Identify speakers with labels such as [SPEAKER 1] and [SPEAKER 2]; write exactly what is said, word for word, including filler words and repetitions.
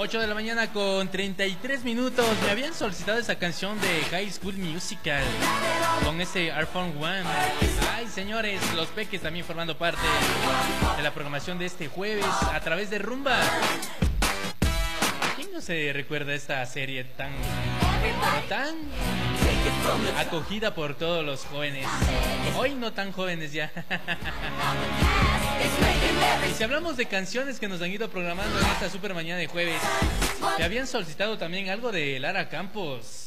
[SPEAKER 1] ocho de la mañana con treinta y tres minutos. Me habían solicitado esa canción de High School Musical con ese Air Force One. Ay, señores, los peques también formando parte de la programación de este jueves a través de Rumba. ¿Quién no se recuerda esta serie tan, tan acogida por todos los jóvenes? Hoy no tan jóvenes ya. Y si hablamos de canciones que nos han ido programando en esta super mañana de jueves, te habían solicitado también algo de Lara Campos.